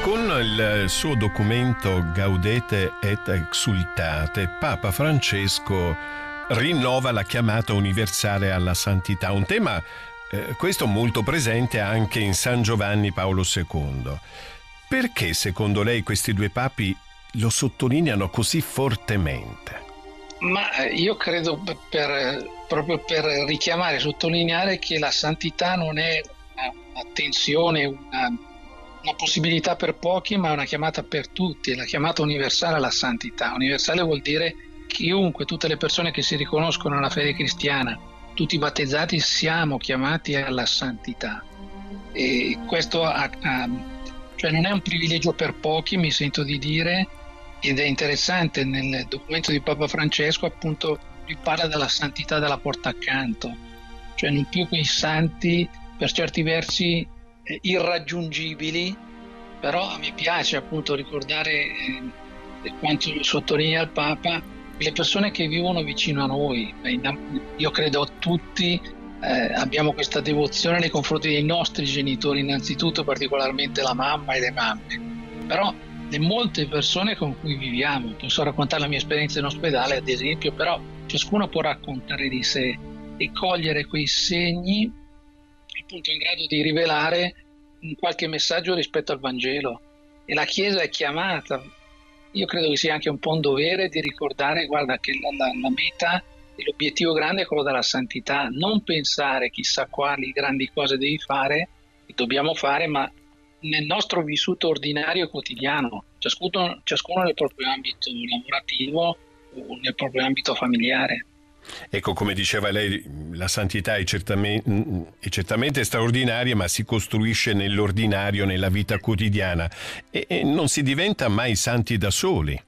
Con il suo documento Gaudete et Exsultate, Papa Francesco rinnova la chiamata universale alla santità, un tema questo molto presente anche in San Giovanni Paolo II. Perché secondo lei questi due papi lo sottolineano così fortemente? Ma io credo proprio per richiamare e sottolineare che la santità non è un'attenzione, una possibilità per pochi, ma è una chiamata per tutti, è la chiamata universale alla santità. Universale vuol dire chiunque, tutte le persone che si riconoscono nella fede cristiana, tutti i battezzati siamo chiamati alla santità. E questo cioè non è un privilegio per pochi, mi sento di dire, ed è interessante nel documento di Papa Francesco, appunto, lui parla della santità della porta accanto, cioè non più quei santi per certi versi irraggiungibili, però mi piace appunto ricordare quanto sottolinea il Papa, le persone che vivono vicino a noi. Io credo tutti abbiamo questa devozione nei confronti dei nostri genitori innanzitutto, particolarmente la mamma e le mamme, però le molte persone con cui viviamo, posso raccontare la mia esperienza in ospedale ad esempio, però ciascuno può raccontare di sé e cogliere quei segni appunto in grado di rivelare un qualche messaggio rispetto al Vangelo, e la Chiesa è chiamata, io credo che sia anche un po' un dovere di ricordare, guarda, che la meta e l'obiettivo grande è quello della santità, non pensare chissà quali grandi cose devi fare e dobbiamo fare, ma nel nostro vissuto ordinario e quotidiano, ciascuno nel proprio ambito lavorativo o nel proprio ambito familiare. Ecco, come diceva lei, la santità è certamente straordinaria, ma si costruisce nell'ordinario, nella vita quotidiana, e non si diventa mai santi da soli.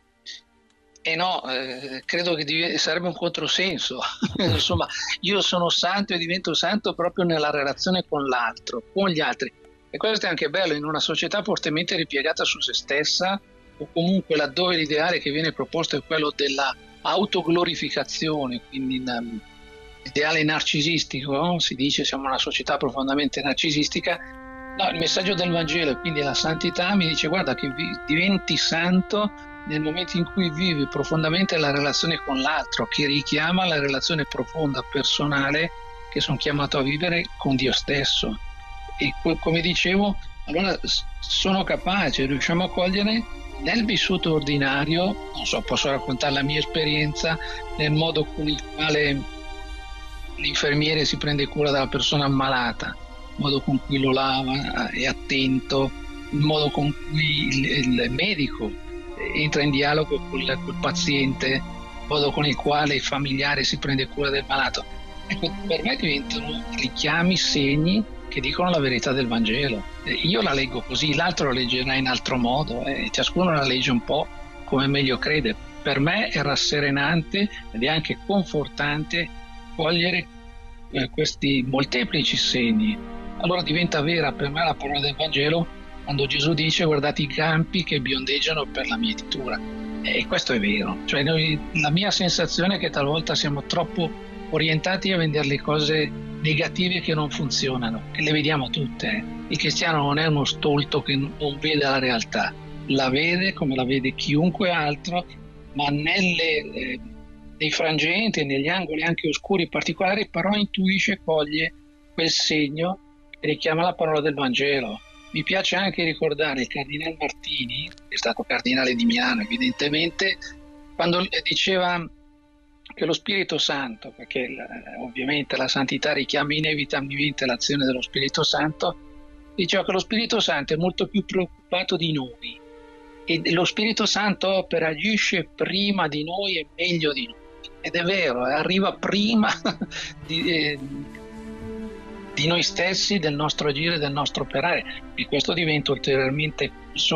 No, credo che sarebbe un controsenso. Insomma, io sono santo e divento santo proprio nella relazione con l'altro, con gli altri. E questo è anche bello in una società fortemente ripiegata su se stessa, o comunque laddove l'ideale che viene proposto è quello della autoglorificazione, quindi l'ideale narcisistico, no? Si dice siamo una società profondamente narcisistica. No, il messaggio del Vangelo, quindi la santità, mi dice guarda che diventi santo nel momento in cui vivi profondamente la relazione con l'altro, che richiama la relazione profonda, personale, che sono chiamato a vivere con Dio stesso. E come dicevo, allora sono capace, riusciamo a cogliere nel vissuto ordinario, non so, posso raccontare la mia esperienza, nel modo con il quale l'infermiere si prende cura della persona ammalata, il modo con cui lo lava, è attento, il modo con cui il medico entra in dialogo col paziente, il modo con il quale il familiare si prende cura del malato. Ecco, per me diventano richiami, segni che dicono la verità del Vangelo. Io la leggo così, l'altro la leggerà in altro modo, ciascuno la legge un po' come meglio crede. Per me è rasserenante ed è anche confortante cogliere questi molteplici segni. Allora diventa vera per me la parola del Vangelo quando Gesù dice guardate i campi che biondeggiano per la mietitura. E questo è vero, cioè la mia sensazione è che talvolta siamo troppo orientati a vedere le cose negative che non funzionano, che le vediamo tutte. Il cristiano non è uno stolto che non vede la realtà, la vede come la vede chiunque altro, ma nei frangenti e negli angoli anche oscuri particolari, però intuisce, coglie quel segno che richiama la parola del Vangelo. Mi piace anche ricordare il cardinale Martini, che è stato cardinale di Milano evidentemente, quando diceva che lo Spirito Santo, perché ovviamente la santità richiama inevitabilmente l'azione dello Spirito Santo, diceva che lo Spirito Santo è molto più preoccupato di noi e lo Spirito Santo opera, agisce prima di noi e meglio di noi. Ed è vero, arriva prima di noi stessi, del nostro agire, del nostro operare, e questo diventa ulteriormente